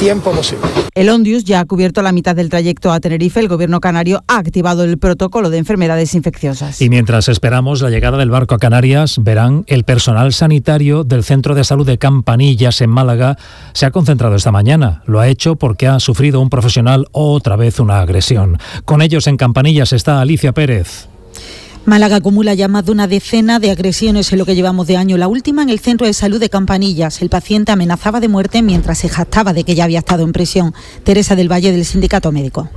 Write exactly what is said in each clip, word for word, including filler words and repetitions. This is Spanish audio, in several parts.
tiempo posible. El Ondius ya ha cubierto la mitad del trayecto a Tenerife. El gobierno canario ha activado el protocolo de enfermedades infecciosas. Y mientras esperamos la llegada del barco a Canarias, verán, el personal sanitario del Centro de Salud de Campanillas en Málaga se ha concentrado esta mañana. Lo ha hecho porque ha sufrido un profesional otra vez una agresión. Con ellos en Campanillas está Alicia Pérez. Málaga acumula ya más de una decena de agresiones en lo que llevamos de año. La última en el Centro de Salud de Campanillas. El paciente amenazaba de muerte mientras se jactaba de que ya había estado en prisión. Teresa del Valle, del Sindicato Médico.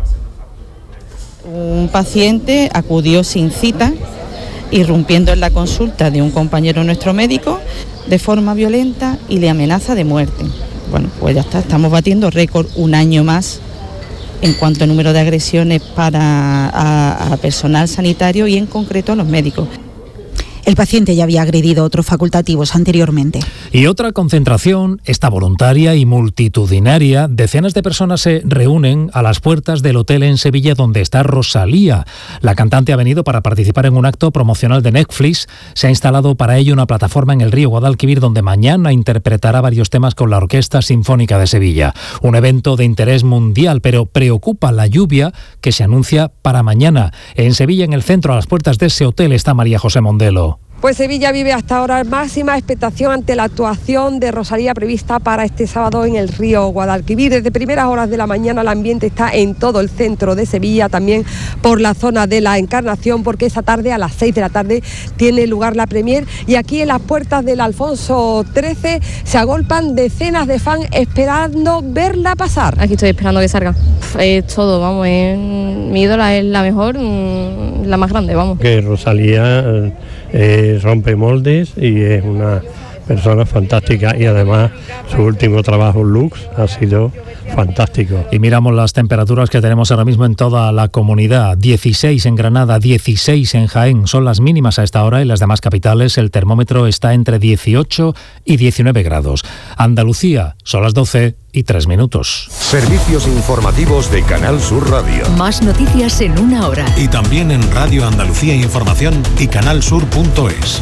Un paciente acudió sin cita, irrumpiendo en la consulta de un compañero nuestro médico de forma violenta y le amenaza de muerte. Bueno, pues ya está, estamos batiendo récord un año más en cuanto a número de agresiones para a, a personal sanitario y en concreto a los médicos. El paciente ya había agredido a otros facultativos anteriormente. Y otra concentración, esta voluntaria y multitudinaria. Decenas de personas se reúnen a las puertas del hotel en Sevilla donde está Rosalía. La cantante ha venido para participar en un acto promocional de Netflix. Se ha instalado para ello una plataforma en el río Guadalquivir donde mañana interpretará varios temas con la Orquesta Sinfónica de Sevilla. Un evento de interés mundial, pero preocupa la lluvia que se anuncia para mañana. En Sevilla, en el centro, a las puertas de ese hotel, está María José Mondelo. Pues Sevilla vive hasta ahora máxima expectación ante la actuación de Rosalía prevista para este sábado en el río Guadalquivir. Desde primeras horas de la mañana el ambiente está en todo el centro de Sevilla, también por la zona de la Encarnación, porque esa tarde a las seis de la tarde tiene lugar la premier y aquí en las puertas del Alfonso trece se agolpan decenas de fans esperando verla pasar. Aquí estoy esperando que salga. Es todo, vamos, es, mi ídola es la mejor, la más grande, vamos. Que Rosalía eh, rompe moldes y es una persona fantástica y además su último trabajo Lux ha sido fantástico. Y miramos las temperaturas que tenemos ahora mismo en toda la comunidad. dieciséis en Granada, dieciséis en Jaén, son las mínimas a esta hora. En las demás capitales el termómetro está entre dieciocho y diecinueve grados. Andalucía, son las doce y tres minutos. Servicios informativos de Canal Sur Radio. Más noticias en una hora. Y también en Radio Andalucía Información y canalsur punto es.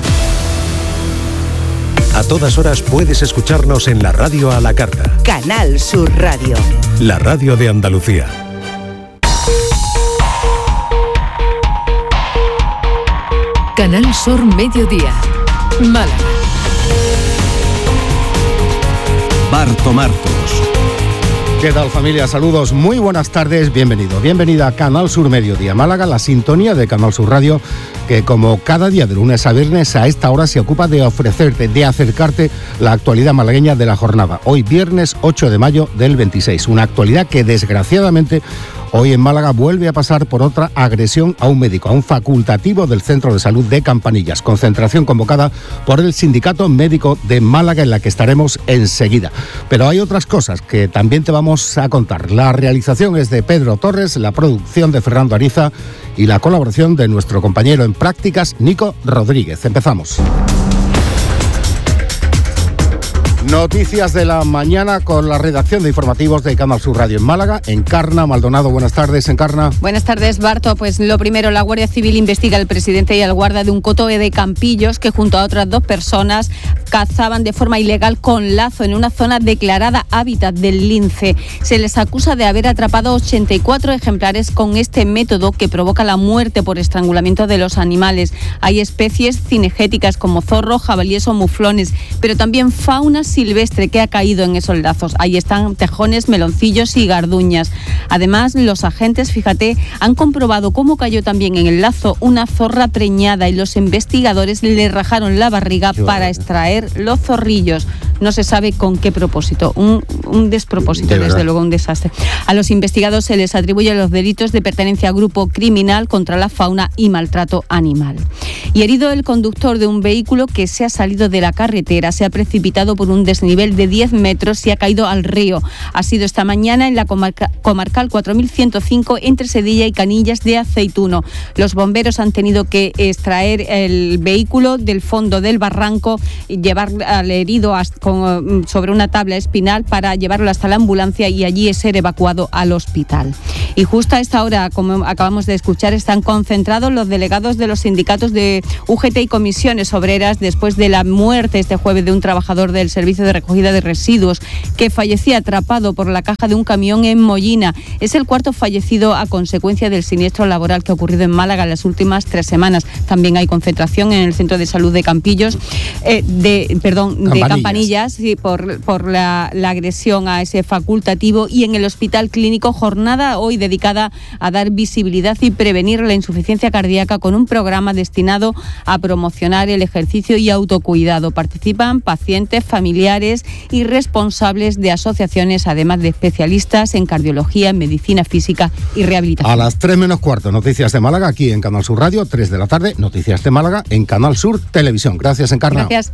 A todas horas puedes escucharnos en la radio a la carta. Canal Sur Radio. La radio de Andalucía. Canal Sur Mediodía. Málaga. Barto Martos. ¿Qué tal, familia? Saludos, muy buenas tardes, bienvenido, bienvenida a Canal Sur Mediodía Málaga, la sintonía de Canal Sur Radio, que como cada día de lunes a viernes a esta hora se ocupa de ofrecerte, de acercarte la actualidad malagueña de la jornada. Hoy viernes ocho de mayo del veintiséis, una actualidad que desgraciadamente hoy en Málaga vuelve a pasar por otra agresión a un médico, a un facultativo del Centro de Salud de Campanillas. Concentración convocada por el Sindicato Médico de Málaga, en la que estaremos enseguida. Pero hay otras cosas que también te vamos a contar. La realización es de Pedro Torres, la producción de Fernando Ariza y la colaboración de nuestro compañero en prácticas, Nico Rodríguez. Empezamos. Noticias de la mañana con la redacción de informativos de Canal Sur Radio en Málaga. Encarna Maldonado, buenas tardes, Encarna. Buenas tardes, Barto. Pues lo primero, la Guardia Civil investiga al presidente y al guarda de un coto de Campillos que junto a otras dos personas cazaban de forma ilegal con lazo en una zona declarada hábitat del lince. Se les acusa de haber atrapado ochenta y cuatro ejemplares con este método que provoca la muerte por estrangulamiento de los animales. Hay especies cinegéticas como zorros, jabalíes o muflones, pero también fauna silvestre que ha caído en esos lazos. Ahí están tejones, meloncillos y garduñas. Además, los agentes, fíjate, han comprobado cómo cayó también en el lazo una zorra preñada y los investigadores le rajaron la barriga para extraer los zorrillos. No se sabe con qué propósito. Un, un despropósito, de desde luego un desastre. A los investigados se les atribuyen los delitos de pertenencia a grupo criminal contra la fauna y maltrato animal. Y herido el conductor de un vehículo que se ha salido de la carretera, se ha precipitado por un desnivel de diez metros y ha caído al río. Ha sido esta mañana en la comarca, comarcal cuatro mil ciento cinco entre Sedilla y Canillas de Aceituno. Los bomberos han tenido que extraer el vehículo del fondo del barranco y llevar al herido hasta, con, sobre una tabla espinal para llevarlo hasta la ambulancia y allí ser evacuado al hospital. Y justo a esta hora, como acabamos de escuchar, están concentrados los delegados de los sindicatos de U G T y comisiones obreras después de la muerte este jueves de un trabajador del servicio de recogida de residuos que fallecía atrapado por la caja de un camión en Mollina. Es el cuarto fallecido a consecuencia del siniestro laboral que ha ocurrido en Málaga en las últimas tres semanas. También hay concentración en el Centro de Salud de Campillos, eh, de, perdón, Campanillas. de Campanillas, sí, por, por la, la agresión a ese facultativo, y en el Hospital Clínico jornada hoy dedicada a dar visibilidad y prevenir la insuficiencia cardíaca con un programa destinado a promocionar el ejercicio y autocuidado. Participan pacientes, familiares y responsables de asociaciones, además de especialistas en cardiología, en medicina física y rehabilitación. A las tres menos cuarto, Noticias de Málaga aquí en Canal Sur Radio, tres de la tarde, Noticias de Málaga en Canal Sur Televisión. Gracias, Encarnado. Gracias.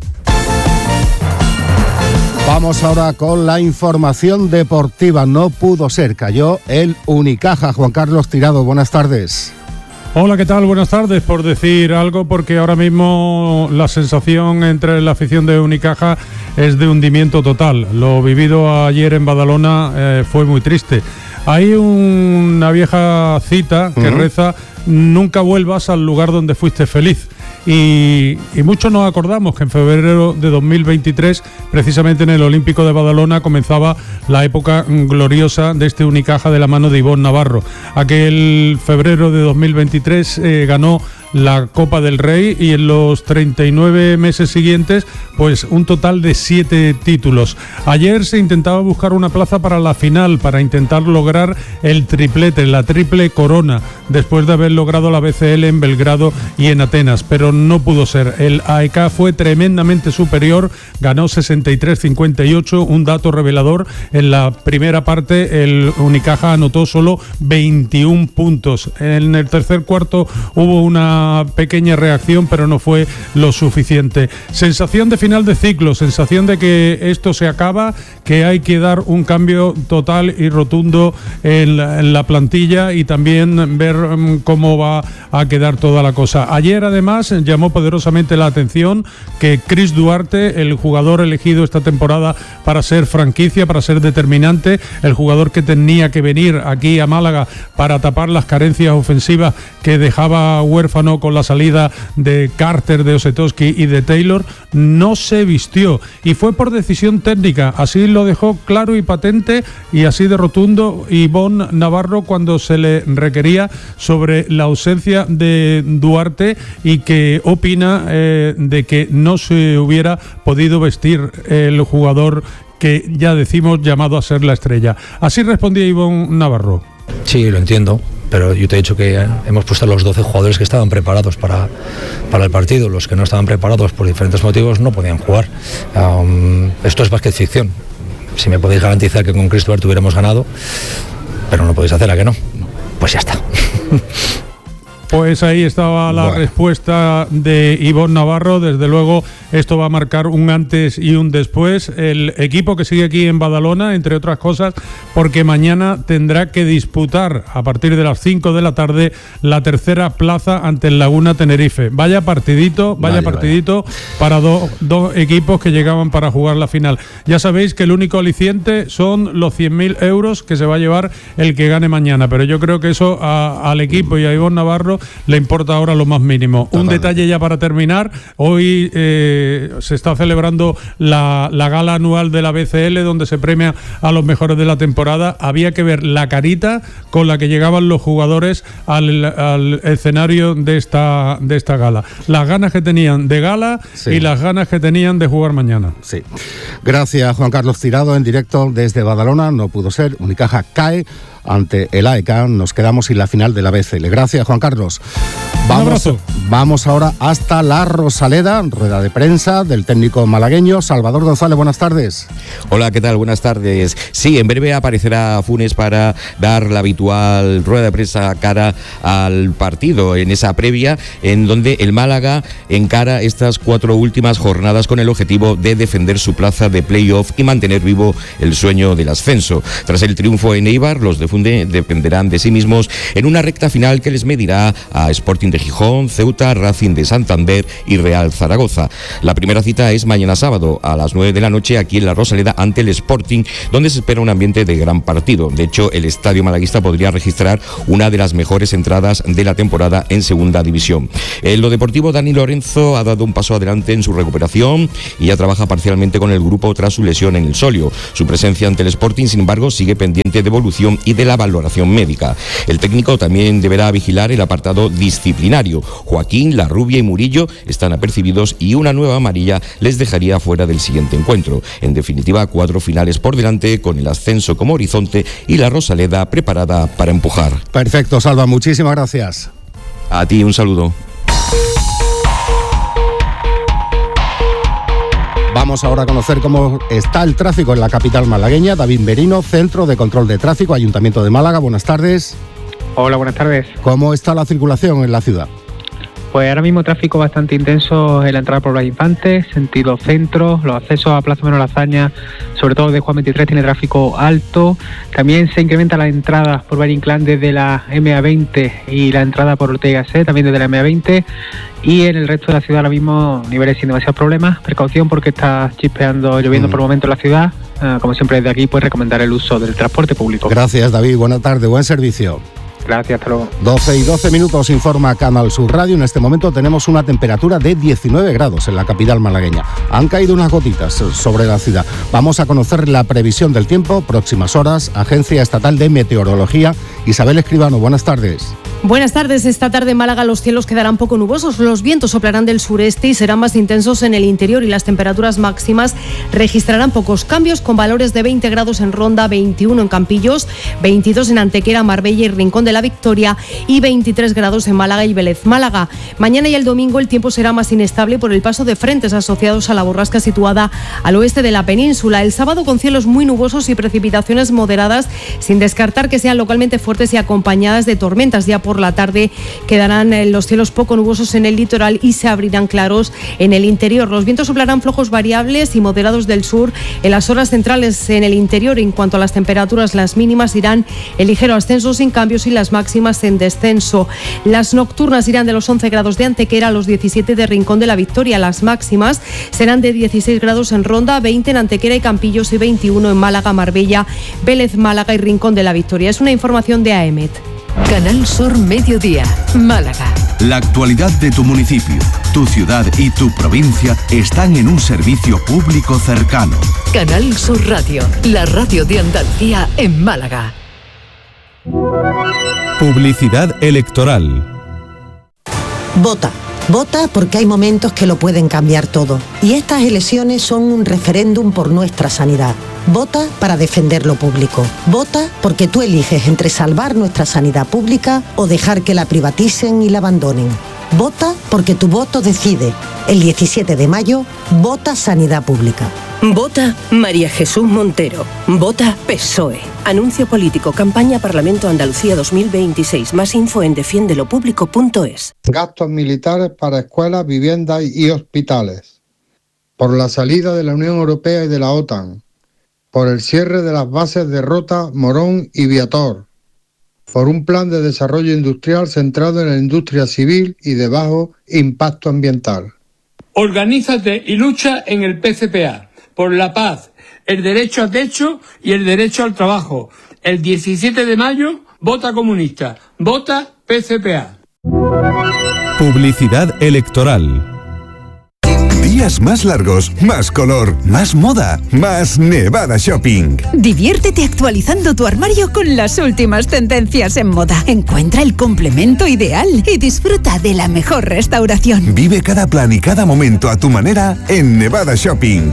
Vamos ahora con la información deportiva. No pudo ser, cayó el Unicaja. Juan Carlos Tirado, buenas tardes. Hola, ¿qué tal? Buenas tardes. Por decir algo, porque ahora mismo la sensación entre la afición de Unicaja es de hundimiento total. Lo vivido ayer en Badalona eh, fue muy triste. Hay una vieja cita que uh-huh. reza: nunca vuelvas al lugar donde fuiste feliz. Y, y muchos nos acordamos que en febrero de dos mil veintitrés, precisamente en el Olímpico de Badalona, comenzaba la época gloriosa de este Unicaja de la mano de Ivonne Navarro. Aquel febrero de dos mil veintitrés eh, ganó la Copa del Rey y en los treinta y nueve meses siguientes, pues un total de siete títulos. Ayer se intentaba buscar una plaza para la final, para intentar lograr el triplete, la triple corona, después de haber logrado la B C L en Belgrado y en Atenas, pero no pudo ser. El A E K fue tremendamente superior, ganó sesenta y tres a cincuenta y ocho, un dato revelador. En la primera parte el Unicaja anotó solo veintiún puntos. En el tercer cuarto hubo una pequeña reacción, pero no fue lo suficiente. Sensación de final de ciclo, sensación de que esto se acaba, que hay que dar un cambio total y rotundo en la, en la plantilla, y también ver um, cómo va a quedar toda la cosa. Ayer además llamó poderosamente la atención que Chris Duarte, el jugador elegido esta temporada para ser franquicia, para ser determinante, el jugador que tenía que venir aquí a Málaga para tapar las carencias ofensivas que dejaba huérfano con la salida de Carter, de Osetowski y de Taylor, no se vistió, y fue por decisión técnica. Así lo dejó claro y patente, y así de rotundo, Ivonne Navarro cuando se le requería sobre la ausencia de Duarte, y que opina eh, de que no se hubiera podido vestir el jugador que ya decimos llamado a ser la estrella. Así respondía Ivonne Navarro. Sí, lo entiendo, pero yo te he dicho que hemos puesto a los doce jugadores que estaban preparados para, para el partido. Los que no estaban preparados por diferentes motivos no podían jugar. Um, esto es básquet ficción. Si me podéis garantizar que con Chris Duarte hubiéramos ganado, pero no podéis hacer a que no, pues ya está. Pues ahí estaba la bueno. respuesta de Ivonne Navarro. Desde luego esto va a marcar un antes y un después. El equipo que sigue aquí en Badalona, entre otras cosas, porque mañana tendrá que disputar a partir de las cinco de la tarde la tercera plaza ante el Laguna Tenerife. Vaya partidito, vaya, vaya partidito vaya. para dos do equipos que llegaban para jugar la final. Ya sabéis que el único aliciente son los cien mil euros que se va a llevar el que gane mañana, pero yo creo que eso a, al equipo y a Ivonne Navarro le importa ahora lo más mínimo. Total. Un detalle ya para terminar: hoy eh, se está celebrando la, la gala anual de la B C L, donde se premia a los mejores de la temporada. Había que ver la carita con la que llegaban los jugadores al, al escenario de esta, de esta gala. Las ganas que tenían de gala, sí, y las ganas que tenían de jugar mañana. Sí. Gracias, Juan Carlos Tirado, en directo desde Badalona. No pudo ser. Unicaja cae ante el A E K. Nos quedamos sin la final de la B C L. Gracias, Juan Carlos. Vamos, vamos ahora hasta la Rosaleda, rueda de prensa del técnico malagueño Salvador González. Buenas tardes. Hola, ¿qué tal? Buenas tardes. Sí, en breve aparecerá Funes para dar la habitual rueda de prensa cara al partido, en esa previa en donde el Málaga encara estas cuatro últimas jornadas con el objetivo de defender su plaza de playoff y mantener vivo el sueño del ascenso. Tras el triunfo en Eibar, los de Funde dependerán de sí mismos en una recta final que les medirá a Sporting de Gijón, Ceuta, Racing de Santander y Real Zaragoza. La primera cita es mañana sábado a las nueve de la noche aquí en la Rosaleda ante el Sporting, donde se espera un ambiente de gran partido. De hecho, el estadio malaguista podría registrar una de las mejores entradas de la temporada en segunda división. En lo deportivo, Dani Lorenzo ha dado un paso adelante en su recuperación y ya trabaja parcialmente con el grupo tras su lesión en el sóleo. Su presencia ante el Sporting, sin embargo, sigue pendiente de evolución y de la valoración médica. El técnico también deberá vigilar el apartado disciplinario. Joaquín, Larrubia y Murillo están apercibidos y una nueva amarilla les dejaría fuera del siguiente encuentro. En definitiva, cuatro finales por delante con el ascenso como horizonte y la Rosaleda preparada para empujar. Perfecto, Salva, muchísimas gracias. A ti un saludo. Vamos ahora a conocer cómo está el tráfico en la capital malagueña. David Merino, Centro de Control de Tráfico, Ayuntamiento de Málaga. Buenas tardes. Hola, buenas tardes. ¿Cómo está la circulación en la ciudad? Pues ahora mismo tráfico bastante intenso en la entrada por Blas Infantes, sentido centro, los accesos a Plaza Manuel Azaña, sobre todo de Juan veintitrés, tiene tráfico alto. También se incrementa la entrada por Valle Inclán desde la eme a veinte y la entrada por Ortega y Gasset también desde la eme a veinte. Y en el resto de la ciudad ahora mismo niveles sin demasiados problemas. Precaución porque está chispeando, lloviendo mm. por momentos en la ciudad. Uh, como siempre desde aquí, pues recomendar el uso del transporte público. Gracias, David. Buenas tardes, buen servicio. Gracias, hasta luego. doce y doce minutos, informa Canal Sur Radio. En este momento tenemos una temperatura de diecinueve grados en la capital malagueña. Han caído unas gotitas sobre la ciudad. Vamos a conocer la previsión del tiempo, próximas horas, Agencia Estatal de Meteorología. Isabel Escribano, buenas tardes. Buenas tardes. Esta tarde en Málaga los cielos quedarán poco nubosos, los vientos soplarán del sureste y serán más intensos en el interior y las temperaturas máximas registrarán pocos cambios con valores de veinte grados en Ronda, veintiuno en Campillos, veintidós en Antequera, Marbella y Rincón de la Victoria y veintitrés grados en Málaga y Vélez Málaga. Mañana y el domingo el tiempo será más inestable por el paso de frentes asociados a la borrasca situada al oeste de la península. El sábado con cielos muy nubosos y precipitaciones moderadas, sin descartar que sean localmente fuertes y acompañadas de tormentas. Ya por la tarde quedarán los cielos poco nubosos en el litoral y se abrirán claros en el interior. Los vientos soplarán flojos variables y moderados del sur en las horas centrales en el interior. En cuanto a las temperaturas, las mínimas irán en ligero ascenso sin cambios y las máximas en descenso. Las nocturnas irán de los once grados de Antequera a los diecisiete de Rincón de la Victoria. Las máximas serán de dieciséis grados en Ronda, veinte en Antequera y Campillos y veintiuno en Málaga, Marbella, Vélez Málaga y Rincón de la Victoria. Es una información de A E M E T. Canal Sur Mediodía, Málaga. La actualidad de tu municipio, tu ciudad y tu provincia están en un servicio público cercano. Canal Sur Radio, la radio de Andalucía en Málaga. Publicidad electoral. Vota. Vota porque hay momentos que lo pueden cambiar todo. Y estas elecciones son un referéndum por nuestra sanidad. Vota para defender lo público. Vota porque tú eliges entre salvar nuestra sanidad pública o dejar que la privaticen y la abandonen. Vota porque tu voto decide. El diecisiete de mayo, vota Sanidad Pública. Vota María Jesús Montero. Vota P S O E. Anuncio político. Campaña Parlamento Andalucía dos mil veintiséis. Más info en defiende lo público punto es. Gastos militares para escuelas, viviendas y hospitales. Por la salida de la Unión Europea y de la OTAN. Por el cierre de las bases de Rota, Morón y Viator. Por un plan de desarrollo industrial centrado en la industria civil y de bajo impacto ambiental. Organízate y lucha en el P C P A. Por la paz, el derecho a techo y el derecho al trabajo. El diecisiete de mayo, vota comunista. Vota P C P A. Publicidad electoral. Días más largos, más color, más moda, más Nevada Shopping. Diviértete actualizando tu armario con las últimas tendencias en moda. Encuentra el complemento ideal y disfruta de la mejor restauración. Vive cada plan y cada momento a tu manera en Nevada Shopping.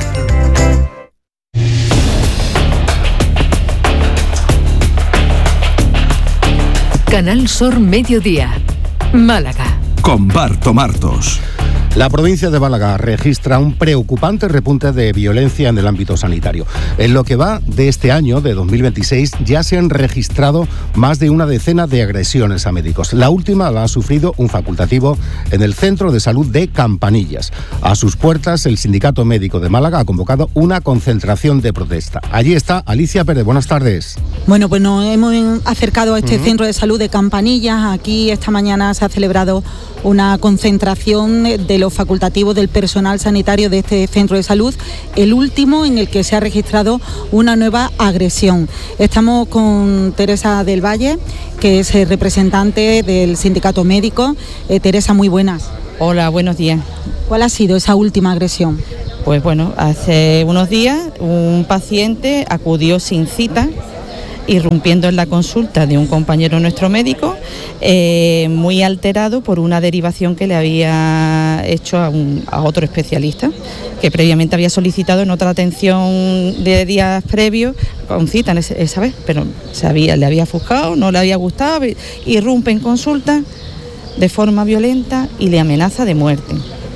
Canal Sur Mediodía, Málaga. Con Barto Martos. La provincia de Málaga registra un preocupante repunte de violencia en el ámbito sanitario. En lo que va de este año, de dos mil veintiséis, ya se han registrado más de una decena de agresiones a médicos. La última la ha sufrido un facultativo en el Centro de Salud de Campanillas. A sus puertas, el Sindicato Médico de Málaga ha convocado una concentración de protesta. Allí está Alicia Pérez. Buenas tardes. Bueno, pues nos hemos acercado a este uh-huh. Centro de Salud de Campanillas. Aquí esta mañana se ha celebrado una concentración de los facultativos del personal sanitario de este centro de salud, el último en el que se ha registrado una nueva agresión. Estamos con Teresa del Valle, que es representante del sindicato médico. Eh, Teresa, muy buenas. Hola, buenos días. ¿Cuál ha sido esa última agresión? Pues bueno, hace unos días un paciente acudió sin cita, irrumpiendo en la consulta de un compañero nuestro médico, eh, muy alterado por una derivación que le había hecho a, un, a otro especialista, que previamente había solicitado en otra atención de días previos, con cita esa vez, pero se había, le había ofuscado, no le había gustado, irrumpe en consulta de forma violenta y le amenaza de muerte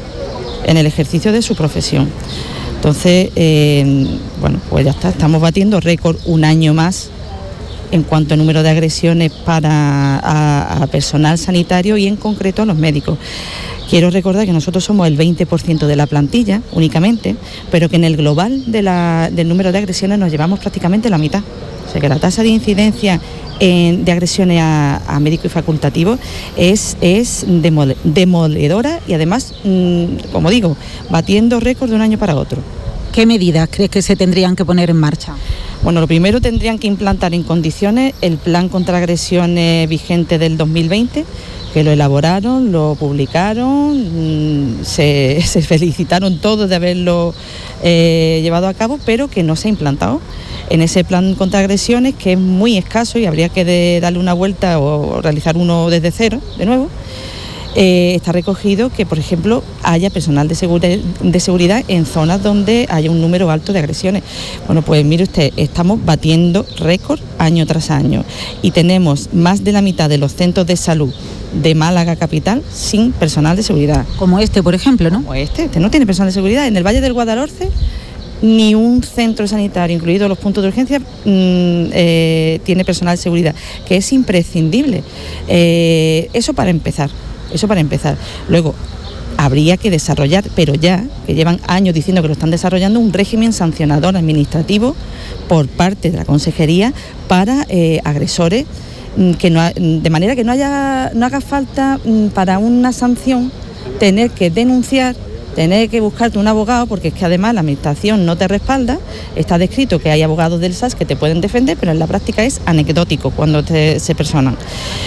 en el ejercicio de su profesión. Entonces, eh, bueno, pues ya está, estamos batiendo récord un año más en cuanto a número de agresiones para a, a personal sanitario y en concreto a los médicos. Quiero recordar que nosotros somos el veinte por ciento de la plantilla únicamente, pero que en el global de la, del número de agresiones nos llevamos prácticamente la mitad. O sea que la tasa de incidencia en, de agresiones a, a médicos y facultativos es, es demole, demoledora y además, mmm, como digo, batiendo récord de un año para otro. ¿Qué medidas crees que se tendrían que poner en marcha? Bueno, lo primero tendrían que implantar en condiciones el plan contra agresiones vigente del dos mil veinte, que lo elaboraron, lo publicaron, se, se felicitaron todos de haberlo eh, llevado a cabo, pero que no se ha implantado. En ese plan contra agresiones, que es muy escaso y habría que de, darle una vuelta o realizar uno desde cero, de nuevo, Eh, está recogido que, por ejemplo, haya personal de, segura, de seguridad en zonas donde haya un número alto de agresiones. Bueno, pues mire usted, estamos batiendo récord año tras año y tenemos más de la mitad de los centros de salud de Málaga capital sin personal de seguridad. Como este, por ejemplo, ¿no? Como este, este no tiene personal de seguridad. En el Valle del Guadalhorce, ni un centro sanitario, incluidos los puntos de urgencia, mmm, eh, tiene personal de seguridad, que es imprescindible. Eh, eso para empezar. Eso para empezar. Luego, habría que desarrollar, pero ya, que llevan años diciendo que lo están desarrollando, un régimen sancionador administrativo por parte de la Consejería para eh, agresores, que no, de manera que no haya, no haga falta para una sanción tener que denunciar, tener que buscarte un abogado, porque es que además la administración no te respalda. Está descrito que hay abogados del S A S que te pueden defender, pero en la práctica es anecdótico cuando te, se personan.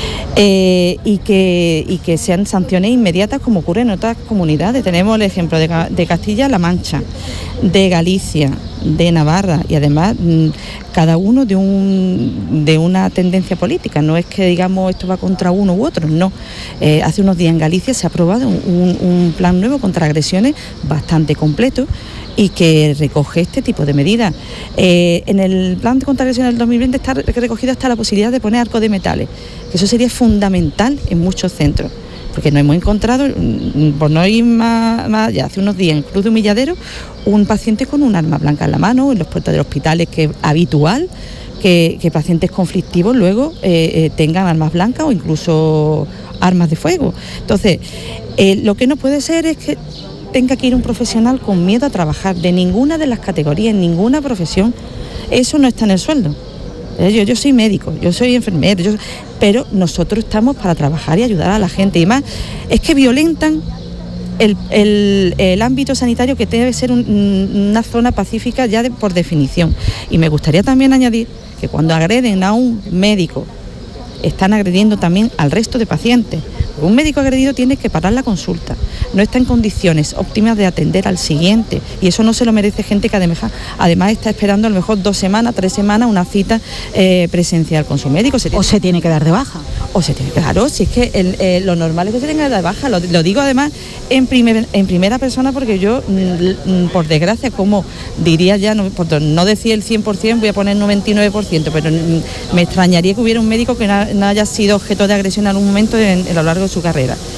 Eh, y, que, y que sean sanciones inmediatas como ocurre en otras comunidades. Tenemos el ejemplo de, de Castilla-La Mancha, de Galicia, de Navarra y además cada uno de, un, de una tendencia política. No es que digamos esto va contra uno u otro, no. Eh, hace unos días en Galicia se ha aprobado un, un plan nuevo contra agresiones bastante completo y que recoge este tipo de medidas. Eh, en el plan contra agresiones del dos mil veinte está recogida hasta la posibilidad de poner arco de metales, que eso sería fundamental en muchos centros, porque nos hemos encontrado, por no ir más, más allá, hace unos días en Cruz de Humilladero, un paciente con un arma blanca en la mano, en los puertas de los hospitales, que es habitual que, que pacientes conflictivos luego eh, eh, tengan armas blancas o incluso armas de fuego. Entonces, eh, lo que no puede ser es que tenga que ir un profesional con miedo a trabajar de ninguna de las categorías, en ninguna profesión. Eso no está en el sueldo. Yo, yo soy médico, yo soy enfermero, yo, pero nosotros estamos para trabajar y ayudar a la gente. Y más, es que violentan el, el, el ámbito sanitario, que debe ser un, una zona pacífica ya de, por definición. Y me gustaría también añadir que cuando agreden a un médico, están agrediendo también al resto de pacientes. Un médico agredido tiene que parar la consulta, no está en condiciones óptimas de atender al siguiente, y eso no se lo merece gente que además, además está esperando a lo mejor dos semanas, tres semanas una cita eh, presencial con su médico. Se tiene, o se tiene que dar de baja. O se tiene que dar, claro, si es que el, eh, lo normal es que se tenga que dar de baja, lo, lo digo además en, primer, en primera persona, porque yo, mm, por desgracia, como diría ya, no, por, no decía el cien por ciento, voy a poner noventa y nueve por ciento, pero mm, me extrañaría que hubiera un médico que no, no haya sido objeto de agresión en algún momento en, en a lo largo de su carrera.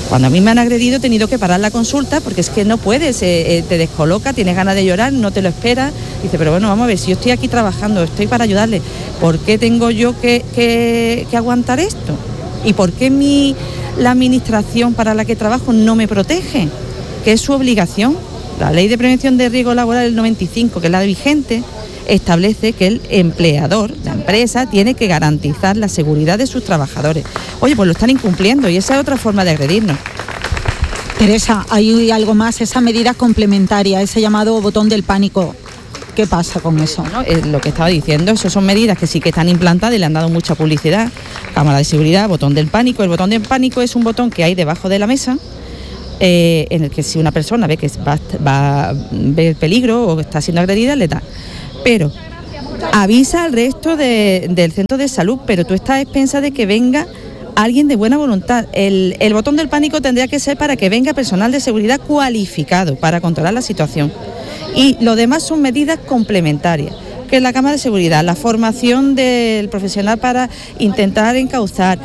Cuando a mí me han agredido he tenido que parar la consulta porque es que no puedes, eh, eh, te descoloca, tienes ganas de llorar, no te lo esperas. Dice, pero bueno, vamos a ver, si yo estoy aquí trabajando, estoy para ayudarle, ¿por qué tengo yo que, que, que aguantar esto? ¿Y por qué mi, la administración para la que trabajo no me protege? Que es su obligación. La Ley de Prevención de Riesgo Laboral del noventa y cinco, que es la vigente, establece que el empleador, la empresa, tiene que garantizar la seguridad de sus trabajadores. Oye, pues lo están incumpliendo y esa es otra forma de agredirnos. Teresa, hay algo más, esa medida complementaria, ese llamado botón del pánico. ¿Qué pasa con eso? Bueno, es lo que estaba diciendo, eso son medidas que sí que están implantadas y le han dado mucha publicidad. Cámara de seguridad, botón del pánico. El botón del pánico es un botón que hay debajo de la mesa, eh, en el que si una persona ve que va, va ve el peligro o está siendo agredida, le da. Pero avisa al resto de, del centro de salud, pero tú estás a expensas de que venga alguien de buena voluntad. El, el botón del pánico tendría que ser para que venga personal de seguridad cualificado para controlar la situación. Y lo demás son medidas complementarias, que es la cámara de seguridad, la formación del profesional para intentar encauzar,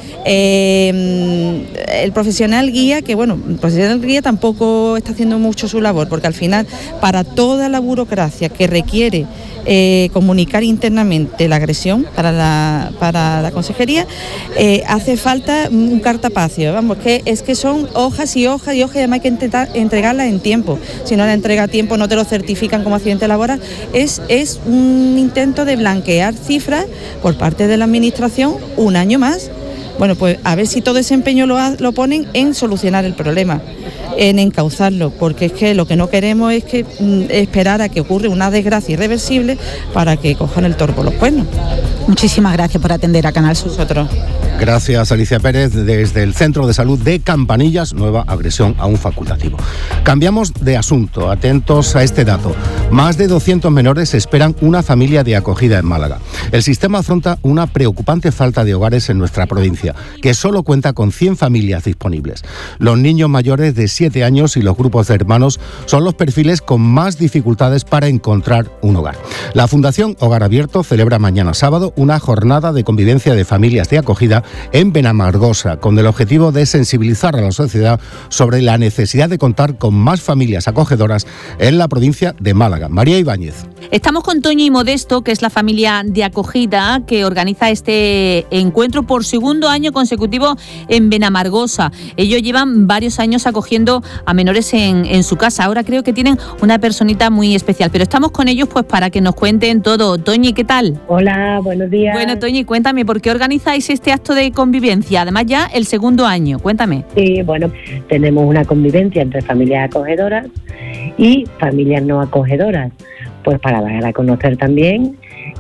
eh, el profesional guía, que bueno, el profesional guía tampoco está haciendo mucho su labor, porque al final, para toda la burocracia que requiere eh, comunicar internamente la agresión para la, para la consejería, eh, hace falta un cartapacio, vamos, que es que son hojas y hojas y hojas y además hay que intentar entregarlas en tiempo. Si no la entrega a tiempo no te lo certifican como accidente laboral. Es, es un intento de blanquear cifras por parte de la administración un año más. Bueno, pues a ver si todo ese empeño lo, ha, lo ponen en solucionar el problema, en encauzarlo, porque es que lo que no queremos es que mm, esperar a que ocurra una desgracia irreversible para que cojan el toro por los cuernos. Muchísimas gracias por atender a Canal Sur. Nosotros. Gracias, Alicia Pérez, desde el Centro de Salud de Campanillas, nueva agresión a un facultativo. Cambiamos de asunto, atentos a este dato. Más de doscientos menores esperan una familia de acogida en Málaga. El sistema afronta una preocupante falta de hogares en nuestra provincia, que solo cuenta con cien familias disponibles. Los niños mayores de siete años y los grupos de hermanos son los perfiles con más dificultades para encontrar un hogar. La Fundación Hogar Abierto celebra mañana sábado una jornada de convivencia de familias de acogida en Benamargosa, con el objetivo de sensibilizar a la sociedad sobre la necesidad de contar con más familias acogedoras en la provincia de Málaga. María Ibáñez. Estamos con Toñi y Modesto, que es la familia de acogida que organiza este encuentro por segundo año consecutivo en Benamargosa. Ellos llevan varios años acogiendo a menores en, en su casa. Ahora creo que tienen una personita muy especial, pero estamos con ellos pues para que nos cuenten todo. Toñi, ¿qué tal? Hola, buenos días. Bueno, Toñi, cuéntame, ¿por qué organizáis este acto de convivencia? Además ya el segundo año, cuéntame. Sí, bueno, tenemos una convivencia entre familias acogedoras y familias no acogedoras, pues para dar a conocer también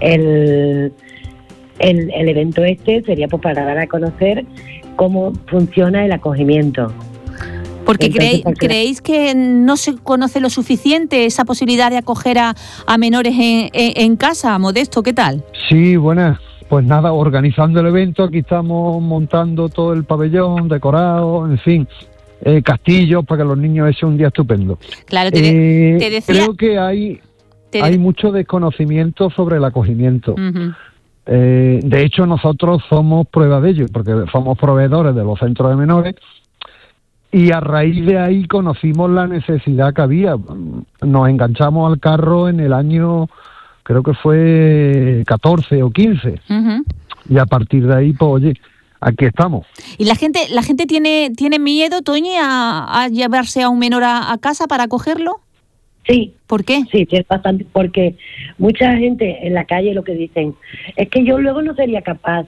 el, el, el evento este sería pues para dar a conocer cómo funciona el acogimiento. Porque creéis, creéis que no se conoce lo suficiente esa posibilidad de acoger a, a menores en, en, en casa. Modesto, ¿qué tal? Sí, buenas. Pues nada, organizando el evento, aquí estamos montando todo el pabellón, decorado, en fin, eh, castillos para que los niños echen un día estupendo. Claro, te, de, eh, te decía... Creo que hay, te hay de... mucho desconocimiento sobre el acogimiento. Uh-huh. Eh, de hecho, nosotros somos prueba de ello, porque somos proveedores de los centros de menores y a raíz de ahí conocimos la necesidad que había. Nos enganchamos al carro en el año... creo que fue catorce o quince, uh-huh. Y a partir de ahí, pues oye, aquí estamos. ¿Y la gente la gente tiene tiene miedo, Toñi, a, a llevarse a un menor a, a casa para acogerlo? Sí. ¿Por qué? Sí, sí, es bastante, porque mucha gente en la calle lo que dicen es que yo luego no sería capaz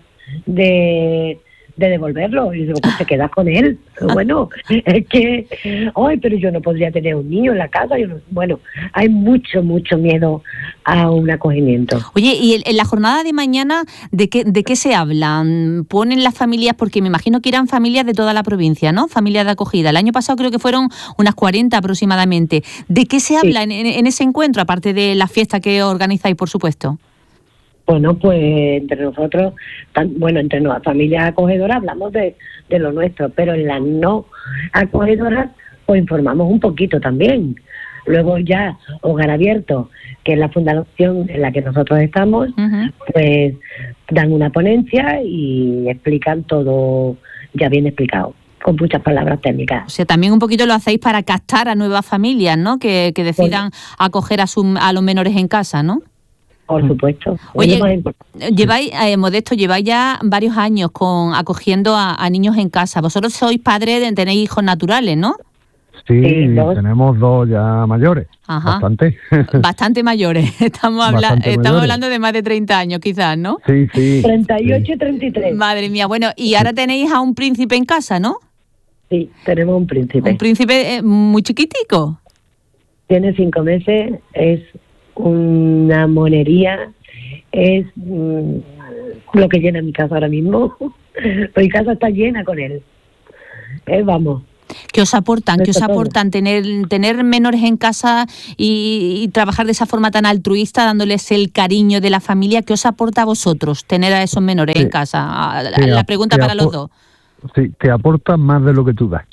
de... de devolverlo, y digo, pues te quedas con él. Bueno, es que, ay, pero yo no podría tener un niño en la casa. Yo no, bueno, hay mucho, mucho miedo a un acogimiento. Oye, y en la jornada de mañana, ¿de qué, de qué se hablan? ¿Ponen las familias? Porque me imagino que eran familias de toda la provincia, ¿no? Familias de acogida. El año pasado creo que fueron unas cuarenta aproximadamente. ¿De qué se habla sí. en, en ese encuentro, aparte de la fiesta que organizáis, por supuesto? Bueno, pues entre nosotros, tan, bueno, entre las familias acogedoras hablamos de, de lo nuestro, pero en las no acogedoras pues informamos un poquito también. Luego ya Hogar Abierto, que es la fundación en la que nosotros estamos, uh-huh. pues dan una ponencia y explican todo ya bien explicado. con muchas palabras técnicas. O sea, también un poquito lo hacéis para captar a nuevas familias, ¿no? Que, que decidan pues, acoger a, su, a los menores en casa, ¿no? Por supuesto. Oye, lleváis, eh, Modesto, lleváis ya varios años con acogiendo a, a niños en casa. Vosotros sois padres, de, tenéis hijos naturales, ¿no? Sí, sí dos. Tenemos dos ya mayores. Ajá. Bastante. Bastante mayores. Estamos, habla Bastante estamos mayores. hablando de más de treinta años, quizás, ¿no? Sí, sí. treinta y ocho y treinta y tres. Madre mía. Bueno, y ahora tenéis a un príncipe en casa, ¿no? Sí, tenemos un príncipe. Un príncipe eh, muy chiquitico. Tiene cinco meses, es una monería, es mmm, lo que llena mi casa ahora mismo. Mi casa está llena con él. Eh, vamos. ¿Qué os aportan? ¿Qué os aportan tener tener menores en casa y, y trabajar de esa forma tan altruista, dándoles el cariño de la familia? ¿Qué os aporta a vosotros tener a esos menores sí. en casa? La, la pregunta para los dos. Sí, te aporta más de lo que tú das.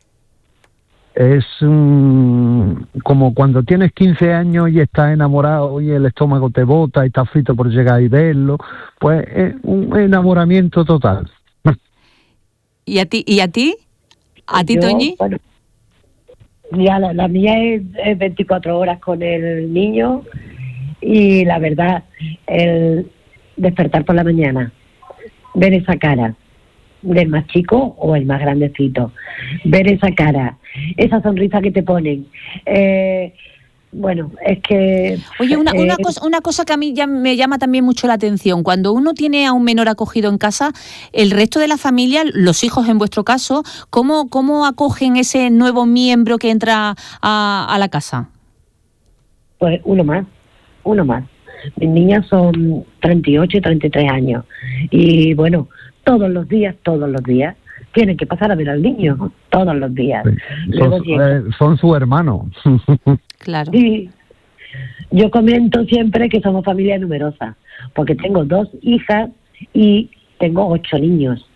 Es um, como cuando tienes quince años y estás enamorado y el estómago te bota y estás frito por llegar y verlo, pues es un enamoramiento total. ¿Y a ti? ¿Y a ti? ¿A ti, Yo, Toñi? Bueno, ya la, la mía es, es veinticuatro horas con el niño y la verdad, el despertar por la mañana, ver esa cara del más chico o el más grandecito, ver esa cara, esa sonrisa que te ponen, eh, bueno, es que... Oye, una, eh, una, cosa, una cosa que a mí ya me llama también mucho la atención, cuando uno tiene a un menor acogido en casa, el resto de la familia, los hijos en vuestro caso, ¿cómo, cómo acogen ese nuevo miembro que entra a, a la casa? Pues uno más, uno más. Mis niñas son treinta y ocho y treinta y tres años y bueno, todos los días, todos los días, tienen que pasar a ver al niño, todos los días. Sí. Son, eh, son sus hermanos. Claro. Sí. Yo comento siempre que somos familia numerosa, porque tengo dos hijas y tengo ocho niños.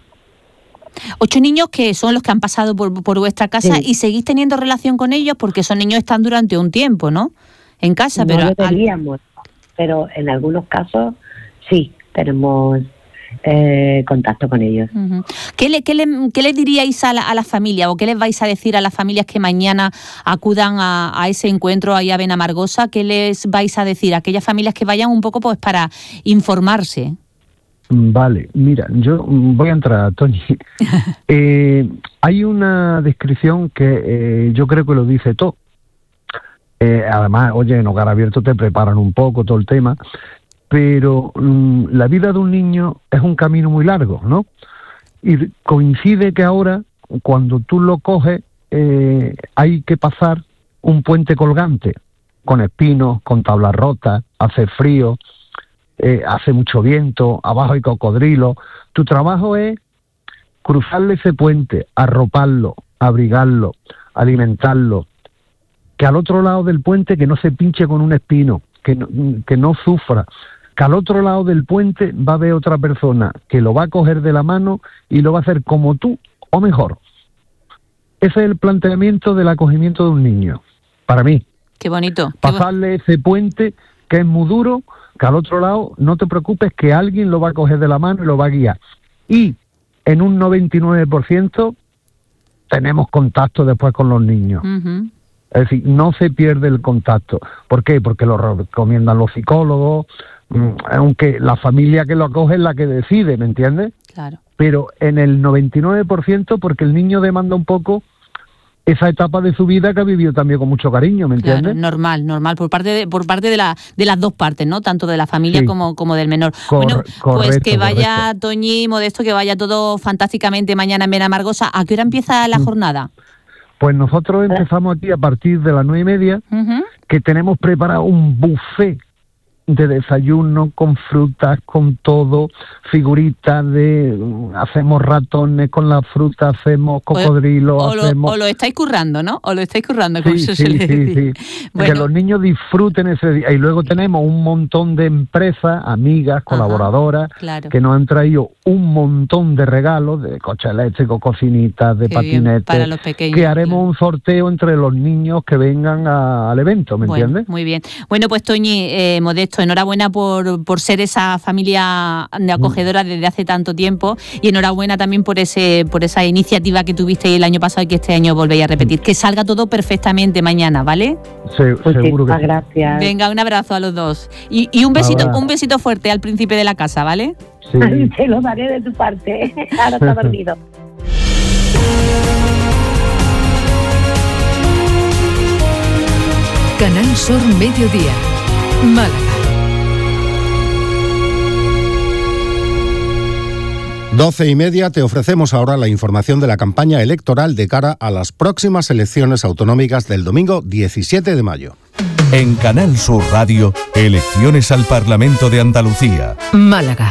Ocho niños que son los que han pasado por, por vuestra casa sí. y seguís teniendo relación con ellos porque esos niños están durante un tiempo, ¿no? En casa, no pero... No deberíamos, al... pero en algunos casos sí, tenemos... Eh, contacto con ellos. Uh-huh. ¿Qué le, qué le, qué le diríais a la, a la familia o qué les vais a decir a las familias que mañana acudan a, a ese encuentro ahí a Benamargosa? ¿Qué les vais a decir a aquellas familias que vayan un poco pues para informarse? Vale, mira, yo voy a entrar, Tony. eh, hay una descripción que eh, yo creo que lo dice todo. Eh, además, oye, en Hogar Abierto te preparan un poco todo el tema. Pero um, la vida de un niño es un camino muy largo, ¿no? Y coincide que ahora, cuando tú lo coges, eh, hay que pasar un puente colgante, con espinos, con tablas rotas, hace frío, eh, hace mucho viento, abajo hay cocodrilos. Tu trabajo es cruzarle ese puente, arroparlo, abrigarlo, alimentarlo, que al otro lado del puente que no se pinche con un espino, que no, que no sufra, que al otro lado del puente va a haber otra persona que lo va a coger de la mano y lo va a hacer como tú o mejor. Ese es el planteamiento del acogimiento de un niño, para mí. Qué bonito. Pasarle qué ese puente que es muy duro, que al otro lado no te preocupes que alguien lo va a coger de la mano y lo va a guiar. Y en un noventa y nueve por ciento tenemos contacto después con los niños. Uh-huh. Es decir, no se pierde el contacto. ¿Por qué? Porque lo recomiendan los psicólogos, aunque la familia que lo acoge es la que decide, ¿me entiendes? Claro. Pero en el noventa y nueve por ciento porque el niño demanda un poco esa etapa de su vida que ha vivido también con mucho cariño, ¿me entiendes? Claro, normal, normal, por parte de, por parte de la de las dos partes, ¿no? Tanto de la familia sí. como, como del menor. Cor- bueno, correcto, pues que vaya, correcto. Toñi, Modesto, que vaya todo fantásticamente mañana en Benamargosa. ¿A qué hora empieza la jornada? Pues nosotros empezamos aquí a partir de las nueve y media, uh-huh. que tenemos preparado un buffet de desayuno con frutas, con todo, figuritas de... Hacemos ratones con la fruta, hacemos cocodrilos, o, o lo, hacemos... O lo estáis currando, ¿no? O lo estáis currando, como sí, se sí, suele sí, decir. sí. Bueno. Que los niños disfruten ese día. Y luego tenemos un montón de empresas, amigas, colaboradoras, Ajá, claro. que nos han traído un montón de regalos, de coches eléctricos, cocinitas, de Qué patinetes, para los pequeños, que haremos claro. un sorteo entre los niños que vengan a, al evento, ¿me bueno, entiendes? Muy bien. Bueno, pues Toñi, eh, Modesto, supuesto, enhorabuena por, por ser esa familia de acogedora desde hace tanto tiempo y enhorabuena también por ese por esa iniciativa que tuviste el año pasado y que este año volvéis a repetir. Que salga todo perfectamente mañana, ¿vale? Sí, seguro que sí. Gracias. Venga, un abrazo a los dos. Y, y un besito, Ahora. un besito fuerte al príncipe de la casa, ¿vale? Sí. Te lo daré de tu parte. Ahora está dormido. Canal Sur Mediodía, Málaga. Doce y media, te ofrecemos ahora la información de la campaña electoral de cara a las próximas elecciones autonómicas del domingo diecisiete de mayo. En Canal Sur Radio, elecciones al Parlamento de Andalucía. Málaga.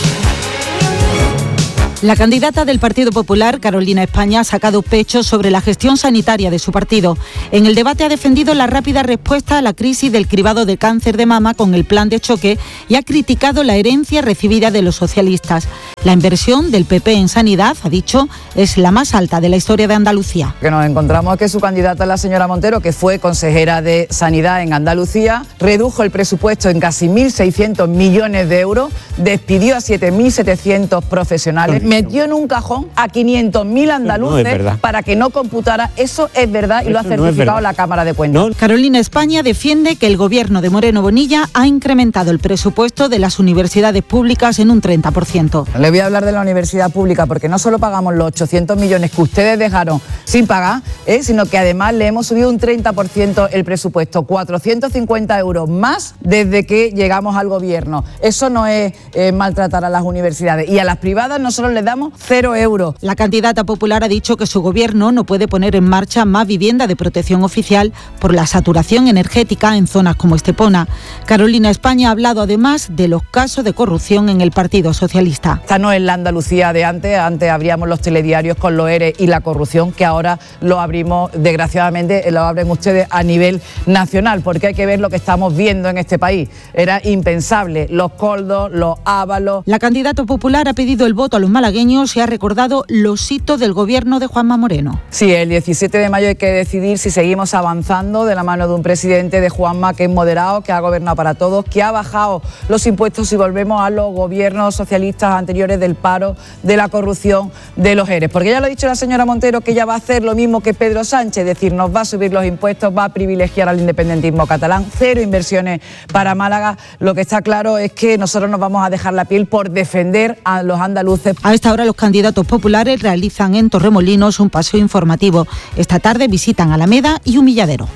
La candidata del Partido Popular, Carolina España, ha sacado pecho sobre la gestión sanitaria de su partido. En el debate ha defendido la rápida respuesta a la crisis del cribado de cáncer de mama con el plan de choque y ha criticado la herencia recibida de los socialistas. La inversión del P P en sanidad, ha dicho, es la más alta de la historia de Andalucía. Que nos encontramos que su candidata, la señora Montero, que fue consejera de Sanidad en Andalucía, redujo el presupuesto en casi mil seiscientos millones de euros, despidió a siete mil setecientos profesionales, metió en un cajón a quinientos mil andaluces no para que no computara. Eso es verdad y eso lo ha certificado no la Cámara de Cuentas. No. Carolina España defiende que el gobierno de Moreno Bonilla ha incrementado el presupuesto de las universidades públicas en un treinta por ciento. Le voy a hablar de la universidad pública porque no solo pagamos los ochocientos millones que ustedes dejaron sin pagar, ¿eh? sino que además le hemos subido un treinta por ciento el presupuesto, cuatrocientos cincuenta euros más desde que llegamos al gobierno. Eso no es eh, maltratar a las universidades. Y a las privadas nosotros les damos cero euros. La candidata popular ha dicho que su gobierno no puede poner en marcha más vivienda de protección oficial por la saturación energética en zonas como Estepona. Carolina España ha hablado además de los casos de corrupción en el Partido Socialista. Esta no es la Andalucía de antes. Antes abríamos los telediarios con los E R E y la corrupción, que ahora lo abrimos, desgraciadamente, lo abren ustedes a nivel nacional, porque hay que ver lo que estamos viendo en este país. Era impensable, los coldos, los ábalos. La candidata popular ha pedido el voto a los malagueños y ha recordado los hitos del gobierno de Juanma Moreno. Sí, el diecisiete de mayo hay que decidir si seguimos avanzando de la mano de un presidente de Juanma que es moderado, que ha gobernado para todos, que ha bajado los impuestos y volvemos a los gobiernos socialistas anteriores del paro, de la corrupción, de los E R E. Porque ya lo ha dicho la señora Montero que ella va a hacer lo mismo que Pedro Sánchez, es decir, nos va a subir los impuestos, va a privilegiar al independentismo catalán, cero inversiones para Málaga. Lo que está claro es que nosotros nos vamos a dejar la piel por defender a los andaluces. A esta hora los candidatos populares realizan en Torremolinos un paseo informativo. Esta tarde visitan Alameda y Humilladero.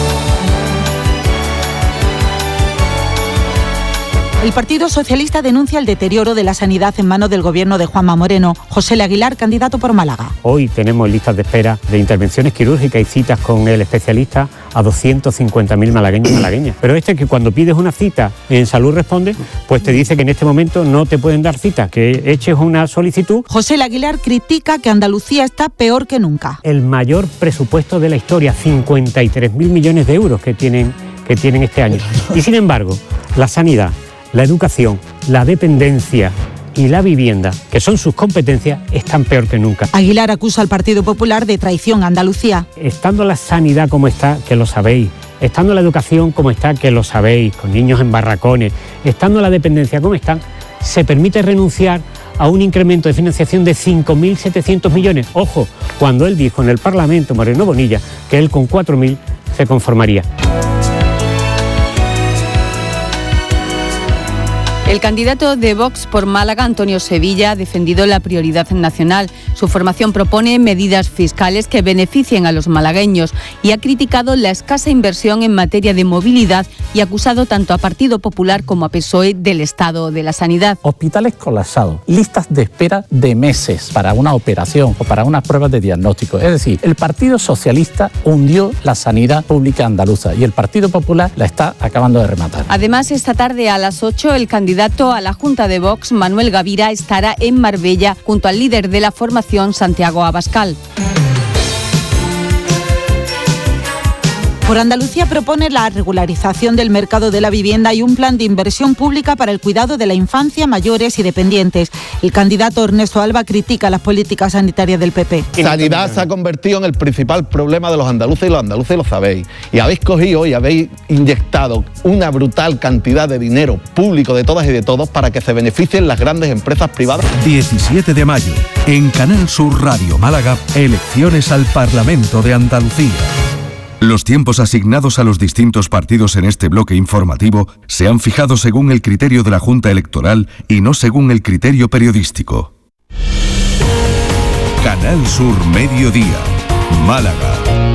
El Partido Socialista denuncia el deterioro de la sanidad en manos del gobierno de Juanma Moreno. José L. Aguilar, candidato por Málaga. Hoy tenemos listas de espera de intervenciones quirúrgicas y citas con el especialista a doscientos cincuenta mil malagueños y malagueñas. Pero este que cuando pides una cita en Salud Responde, pues te dice que en este momento no te pueden dar cita, que eches una solicitud. José L. Aguilar critica que Andalucía está peor que nunca. El mayor presupuesto de la historia, cincuenta y tres mil millones de euros que tienen, que tienen este año. Y sin embargo, la sanidad, la educación, la dependencia y la vivienda, que son sus competencias, están peor que nunca. Aguilar acusa al Partido Popular de traición a Andalucía. Estando la sanidad como está, que lo sabéis, estando la educación como está, que lo sabéis, con niños en barracones, estando la dependencia como está, se permite renunciar a un incremento de financiación de cinco mil setecientos millones. Ojo, cuando él dijo en el Parlamento, Moreno Bonilla, que él con cuatro mil se conformaría. El candidato de Vox por Málaga, Antonio Sevilla, ha defendido la prioridad nacional. Su formación propone medidas fiscales que beneficien a los malagueños y ha criticado la escasa inversión en materia de movilidad y ha acusado tanto a Partido Popular como a P S O E del estado de la sanidad. Hospitales colapsados, listas de espera de meses para una operación o para unas pruebas de diagnóstico. Es decir, el Partido Socialista hundió la sanidad pública andaluza y el Partido Popular la está acabando de rematar. Además, esta tarde a las ocho, el candidato a la Junta de Vox, Manuel Gavira, estará en Marbella junto al líder de la formación, Santiago Abascal. Por Andalucía propone la regularización del mercado de la vivienda y un plan de inversión pública para el cuidado de la infancia, mayores y dependientes. El candidato Ernesto Alba critica las políticas sanitarias del P P. Sanidad se ha convertido en el principal problema de los andaluces y los andaluces lo sabéis. Y habéis cogido y habéis inyectado una brutal cantidad de dinero público de todas y de todos para que se beneficien las grandes empresas privadas. diecisiete de mayo, en Canal Sur Radio Málaga, elecciones al Parlamento de Andalucía. Los tiempos asignados a los distintos partidos en este bloque informativo se han fijado según el criterio de la Junta Electoral y no según el criterio periodístico. Canal Sur Mediodía, Málaga.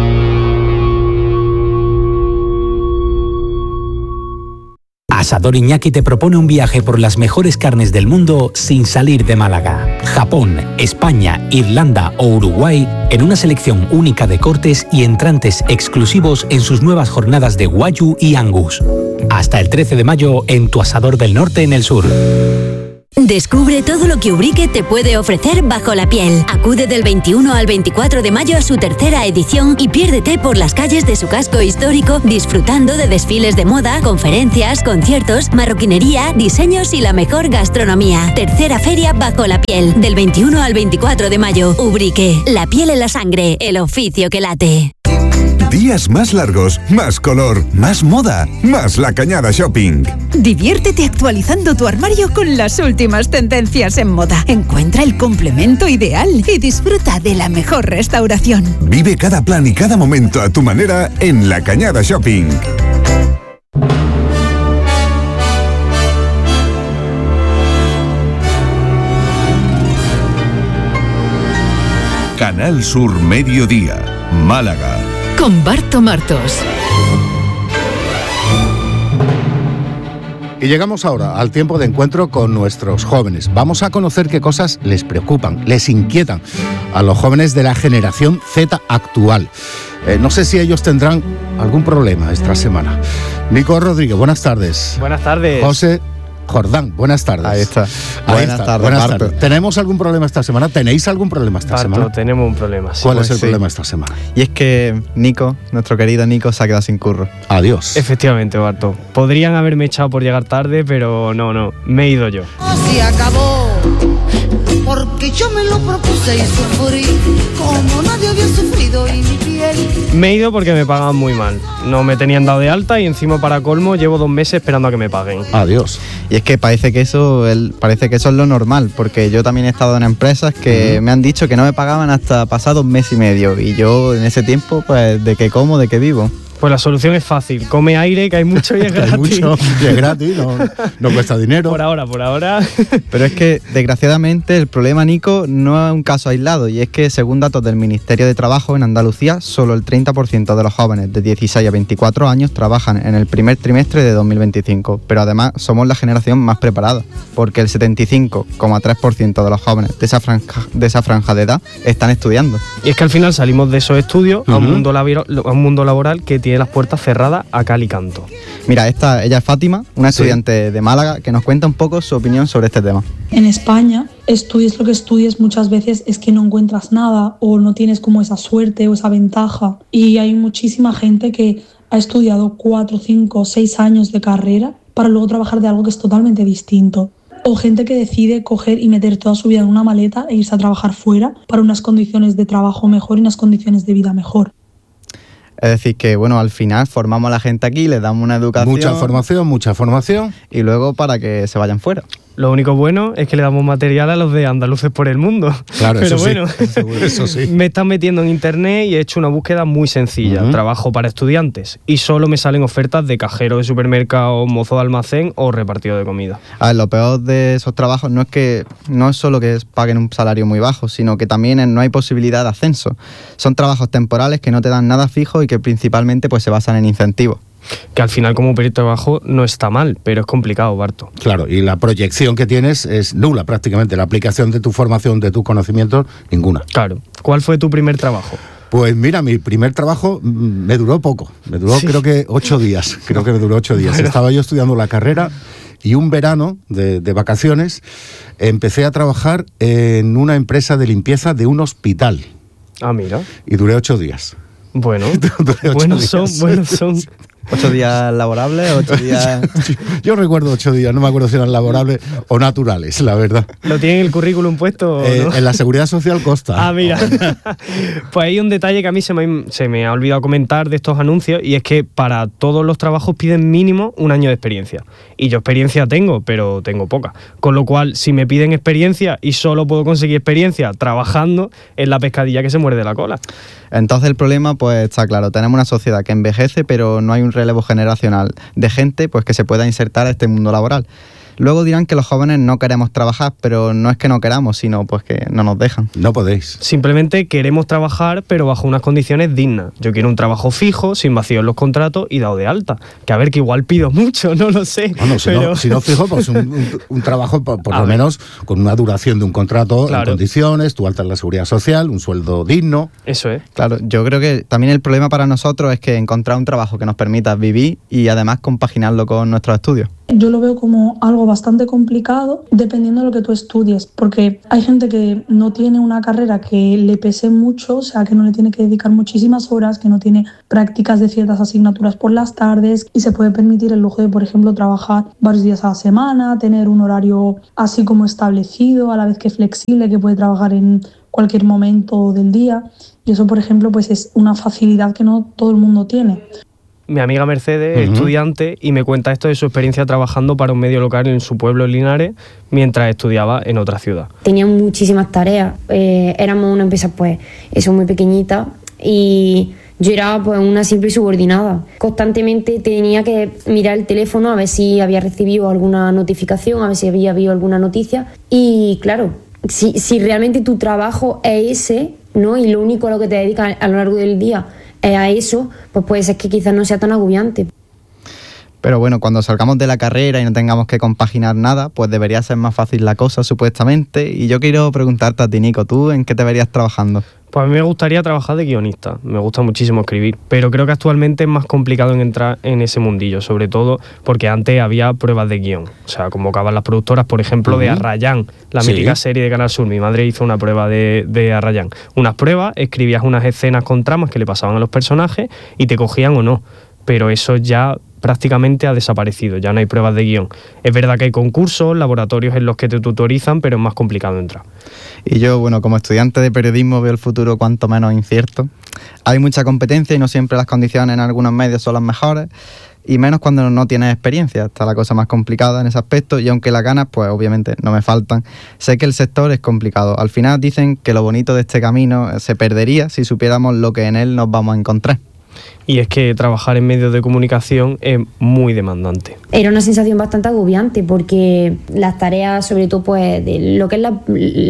Asador Iñaki te propone un viaje por las mejores carnes del mundo sin salir de Málaga. Japón, España, Irlanda o Uruguay en una selección única de cortes y entrantes exclusivos en sus nuevas jornadas de Wagyu y Angus. Hasta el trece de mayo en tu Asador del Norte en el sur. Descubre todo lo que Ubrique te puede ofrecer bajo la piel. Acude del veintiuno al veinticuatro de mayo a su tercera edición y piérdete por las calles de su casco histórico disfrutando de desfiles de moda, conferencias, conciertos, marroquinería, diseños y la mejor gastronomía. Tercera feria bajo la piel, del veintiuno al veinticuatro de mayo. Ubrique, la piel en la sangre, el oficio que late. Días más largos, más color, más moda, más La Cañada Shopping. Diviértete actualizando tu armario con las últimas tendencias en moda. Encuentra el complemento ideal y disfruta de la mejor restauración. Vive cada plan y cada momento a tu manera en La Cañada Shopping. Canal Sur Mediodía, Málaga. Con Barto Martos. Y llegamos ahora al tiempo de encuentro con nuestros jóvenes. Vamos a conocer qué cosas les preocupan, les inquietan a los jóvenes de la generación Z actual. Eh, no sé si ellos tendrán algún problema esta semana. Nico Rodríguez, buenas tardes. Buenas tardes. José Jordán, buenas tardes. Ahí está. Ahí buenas está. tardes, Buenas Barto. tardes. ¿Tenemos algún problema esta semana? ¿Tenéis algún problema esta Barto, semana? tenemos un problema. Sí, ¿Cuál pues es el sí. problema esta semana? Y es que Nico, nuestro querido Nico, se ha quedado sin curro. Adiós. Efectivamente, Barto. Podrían haberme echado por llegar tarde, pero no, no. Me he ido yo. Se acabó, porque yo me lo propuse y sufrí como nadie había sufrido y mi piel. Me he ido porque me pagaban muy mal. No me tenían dado de alta y encima para colmo llevo dos meses esperando a que me paguen. Adiós. Y es que parece que eso el, parece que eso es lo normal, porque yo también he estado en empresas que uh-huh. me han dicho que no me pagaban hasta pasado un mes y medio y yo en ese tiempo pues de qué como, de qué vivo. Pues la solución es fácil, come aire, que hay mucho y es gratis. Hay mucho y es gratis, no, no cuesta dinero. Por ahora, por ahora. Pero es que, desgraciadamente, el problema, Nico, no es un caso aislado, y es que, según datos del Ministerio de Trabajo, en Andalucía, solo el treinta por ciento de los jóvenes de dieciséis a veinticuatro años trabajan en el primer trimestre de dos mil veinticinco, pero además somos la generación más preparada, porque el setenta y cinco coma tres por ciento de los jóvenes de esa, franja, de esa franja de edad están estudiando. Y es que al final salimos de esos estudios uh-huh. a, un mundo laboral, a un mundo laboral que tiene las puertas cerradas a cal y canto. Mira, esta, ella es Fátima, una estudiante sí. de Málaga, que nos cuenta un poco su opinión sobre este tema. En España, estudies lo que estudies, muchas veces es que no encuentras nada o no tienes como esa suerte o esa ventaja. Y hay muchísima gente que ha estudiado cuatro, cinco, seis años de carrera para luego trabajar de algo que es totalmente distinto. O gente que decide coger y meter toda su vida en una maleta e irse a trabajar fuera para unas condiciones de trabajo mejor y unas condiciones de vida mejor. Es decir, que bueno, al final formamos a la gente aquí, les damos una educación. Mucha formación, mucha formación. Y luego para que se vayan fuera. Lo único bueno es que le damos material a los de Andaluces por el Mundo. Claro, pero eso bueno, sí, eso sí. Me están metiendo en internet y he hecho una búsqueda muy sencilla. Uh-huh. Trabajo para estudiantes. Y solo me salen ofertas de cajero de supermercado, mozo de almacén o repartido de comida. A ver, lo peor de esos trabajos no es que no es solo que paguen un salario muy bajo, sino que también no hay posibilidad de ascenso. Son trabajos temporales que no te dan nada fijo y que principalmente pues se basan en incentivos. Que al final como perito de trabajo no está mal, pero es complicado, Barto. Claro, y la proyección que tienes es nula prácticamente, la aplicación de tu formación, de tus conocimientos, ninguna. Claro. ¿Cuál fue tu primer trabajo? Pues mira, mi primer trabajo me duró poco, me duró sí. creo que ocho días, creo que me duró ocho días. Bueno. Estaba yo estudiando la carrera y un verano de, de vacaciones empecé a trabajar en una empresa de limpieza de un hospital. Ah, mira. Y duré ocho días. Bueno, buenos son, buenos son. ¿Ocho días laborables? ¿Ocho días...? Yo recuerdo ocho días, no me acuerdo si eran laborables o naturales, la verdad. ¿Lo tiene en el currículum puesto? Eh, ¿no? En la Seguridad Social consta. Ah, mira. Pues hay un detalle que a mí se me, se me ha olvidado comentar de estos anuncios, y es que para todos los trabajos piden mínimo un año de experiencia. Y yo experiencia tengo, pero tengo poca. Con lo cual, si me piden experiencia y solo puedo conseguir experiencia trabajando, es la pescadilla que se muerde la cola. Entonces el problema pues está claro, tenemos una sociedad que envejece, pero no hay un relevo generacional de gente pues que se pueda insertar a este mundo laboral. Luego dirán que los jóvenes no queremos trabajar, pero no es que no queramos, sino pues que no nos dejan. No podéis. Simplemente queremos trabajar, pero bajo unas condiciones dignas. Yo quiero un trabajo fijo, sin vacío en los contratos y dado de alta. Que a ver, que igual pido mucho, no lo sé. Bueno, si, pero... no, si no fijo, pues un, un, un trabajo por, por lo ver. menos con una duración de un contrato Claro. en condiciones, tu alta en la Seguridad Social, un sueldo digno. Eso es. Claro, yo creo que también el problema para nosotros es que encontrar un trabajo que nos permita vivir y además compaginarlo con nuestros estudios. Yo lo veo como algo bastante complicado dependiendo de lo que tú estudies, porque hay gente que no tiene una carrera que le pese mucho, o sea, que no le tiene que dedicar muchísimas horas, que no tiene prácticas de ciertas asignaturas por las tardes y se puede permitir el lujo de, por ejemplo, trabajar varios días a la semana, tener un horario así como establecido, a la vez que flexible, que puede trabajar en cualquier momento del día. Y eso, por ejemplo, pues es una facilidad que no todo el mundo tiene. Mi amiga Mercedes es Ujú. estudiante y me cuenta esto de su experiencia trabajando para un medio local en su pueblo, en Linares, mientras estudiaba en otra ciudad. Tenía muchísimas tareas, eh, éramos una empresa pues eso muy pequeñita y yo era pues una simple subordinada. Constantemente tenía que mirar el teléfono a ver si había recibido alguna notificación, a ver si había habido alguna noticia y claro, si, si realmente tu trabajo es ese, ¿no? Y lo único a lo que te dedicas a lo largo del día es a eso, pues puede ser que quizás no sea tan agobiante. Pero bueno, cuando salgamos de la carrera y no tengamos que compaginar nada, pues debería ser más fácil la cosa, supuestamente. Y yo quiero preguntarte a ti, Nico, ¿tú en qué te verías trabajando? Pues a mí me gustaría trabajar de guionista, me gusta muchísimo escribir, pero creo que actualmente es más complicado en entrar en ese mundillo, sobre todo porque antes había pruebas de guión, o sea, convocaban las productoras, por ejemplo, uh-huh. de Arrayán, la Sí. mítica serie de Canal Sur. Mi madre hizo una prueba de, de Arrayán, unas pruebas, escribías unas escenas con tramas que le pasaban a los personajes y te cogían o no, pero eso ya prácticamente ha desaparecido, ya no hay pruebas de guión. Es verdad que hay concursos, laboratorios en los que te tutorizan, pero es más complicado entrar. Y yo, bueno, como estudiante de periodismo veo el futuro cuanto menos incierto. Hay mucha competencia y no siempre las condiciones en algunos medios son las mejores, y menos cuando no tienes experiencia. Está la cosa más complicada en ese aspecto, y aunque las ganas, pues obviamente no me faltan, sé que el sector es complicado. Al final dicen que lo bonito de este camino se perdería si supiéramos lo que en él nos vamos a encontrar. Y es que trabajar en medios de comunicación es muy demandante. Era una sensación bastante agobiante porque las tareas, sobre todo pues de lo que es la,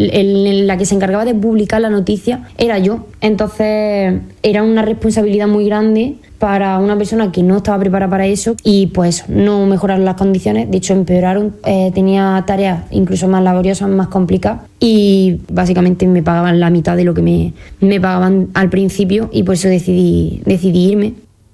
el, la que se encargaba de publicar la noticia, era yo. Entonces era una responsabilidad muy grande para una persona que no estaba preparada para eso y pues no mejoraron las condiciones, de hecho empeoraron, eh, tenía tareas incluso más laboriosas, más complicadas y básicamente me pagaban la mitad de lo que me, me pagaban al principio y por eso decidí, decidí irme.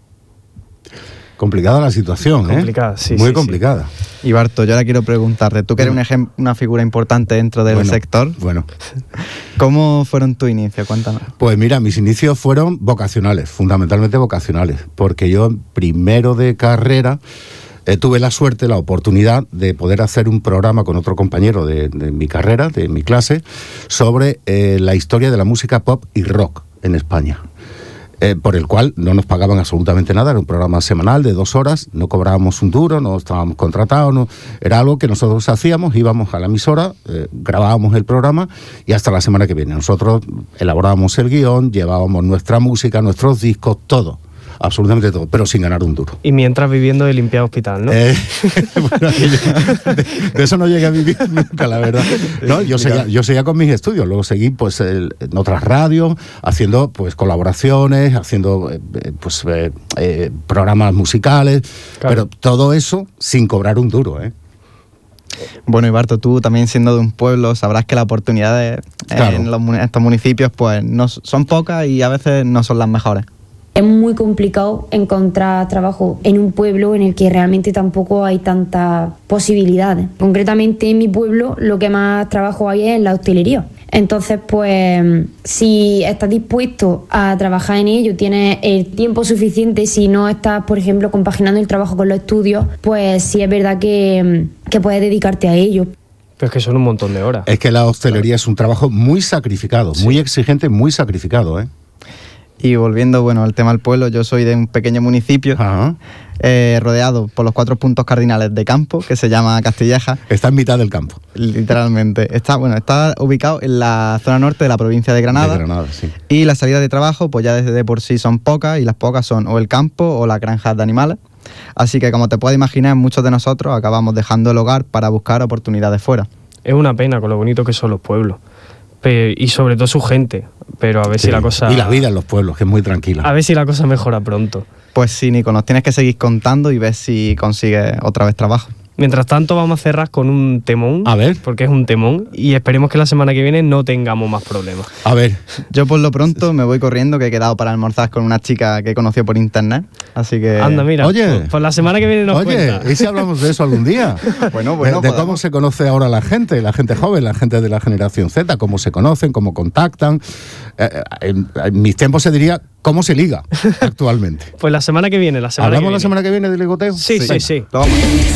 Complicada la situación, ¿eh? Complicada, sí, Muy sí, complicada. Y Barto, yo ahora quiero preguntarte, tú que eres un ejem- una figura importante dentro del Bueno, sector, bueno. ¿cómo fueron tus inicios? Cuéntanos. Pues mira, mis inicios fueron vocacionales, fundamentalmente vocacionales, porque yo en primero de carrera eh, tuve la suerte, la oportunidad de poder hacer un programa con otro compañero de, de mi carrera, de mi clase, sobre eh, la historia de la música pop y rock en España. Eh, por el cual no nos pagaban absolutamente nada, era un programa semanal de dos horas, no cobrábamos un duro, no estábamos contratados, no, era algo que nosotros hacíamos, íbamos a la emisora, eh, grabábamos el programa y hasta la semana que viene. Nosotros elaborábamos el guión, llevábamos nuestra música, nuestros discos, todo. Absolutamente todo, pero sin ganar un duro. Y mientras viviendo de limpiar hospital, ¿no? Eh, bueno, de, de eso no llegué a vivir nunca, la verdad. ¿No? Yo, seguía, yo seguía con mis estudios, luego seguí pues, el, en otras radios, haciendo pues colaboraciones, haciendo eh, pues, eh, eh, programas musicales, claro. Pero todo eso sin cobrar un duro, ¿eh? Bueno, y Barto, tú también siendo de un pueblo sabrás que las oportunidades claro. en, los, en estos municipios pues no son pocas y a veces no son las mejores. Es muy complicado encontrar trabajo en un pueblo en el que realmente tampoco hay tantas posibilidades. Concretamente en mi pueblo lo que más trabajo hay es en la hostelería. Entonces, pues, si estás dispuesto a trabajar en ello, tienes el tiempo suficiente, si no estás, por ejemplo, compaginando el trabajo con los estudios, pues sí es verdad que, que puedes dedicarte a ello. Pero es que son un montón de horas. Es que la hostelería es un trabajo muy sacrificado, sí. muy exigente, muy sacrificado, ¿eh? Y volviendo, bueno, al tema del pueblo, yo soy de un pequeño municipio eh, rodeado por los cuatro puntos cardinales de campo, que se llama Castilleja. Está en mitad del campo. Literalmente. Está, bueno, está ubicado en la zona norte de la provincia de Granada. De Granada, sí. Y las salidas de trabajo, pues ya desde de por sí son pocas, y las pocas son o el campo o las granjas de animales. Así que, como te puedes imaginar, muchos de nosotros acabamos dejando el hogar para buscar oportunidades fuera. Es una pena con lo bonito que son los pueblos. Y sobre todo su gente, pero a ver sí. si la cosa... Y la vida en los pueblos, que es muy tranquila. A ver si la cosa mejora pronto. Pues sí, Nico, nos tienes que seguir contando y ver si consigues otra vez trabajo. Mientras tanto, vamos a cerrar con un temón. A ver. Porque es un temón y esperemos que la semana que viene no tengamos más problemas. A ver. Yo por lo pronto me voy corriendo, que he quedado para almorzar con una chica que he conocido por internet. Así que... Anda, mira. Oye. Pues, pues la semana que viene nos Oye, cuenta. ¿y si hablamos de eso algún día? bueno, bueno. De, de cómo se conoce ahora la gente, la gente joven, la gente de la generación Z, cómo se conocen, cómo contactan. Eh, en, en mis tiempos se diría cómo se liga actualmente. Pues la semana que viene, la semana ¿Hablamos que viene. la semana que viene de ligoteo? Sí, sí, sí. sí. Vamos.